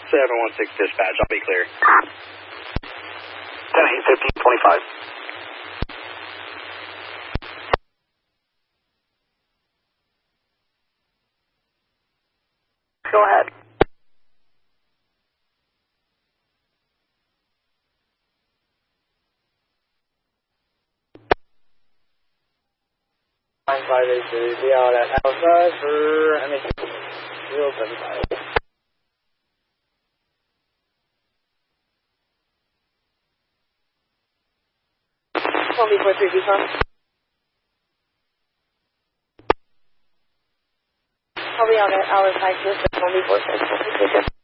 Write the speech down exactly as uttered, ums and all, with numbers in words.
seven one six dispatch, I'll be clear. ten eight fifteen twenty-five. Go ahead. nine five eight three, be out at outside for M H zero seven five. one B four three B front. I'll be on at hour five two, one B four six.